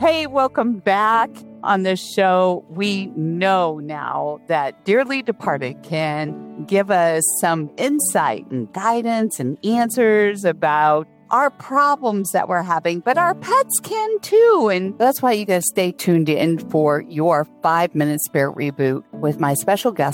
Hey, welcome back on this show. We know now that Dearly Departed can give us some insight and guidance and answers about our problems that we're having, but our pets can too. And that's why you got to stay tuned in for your 5-Minute Spirit Reboot with my special guest,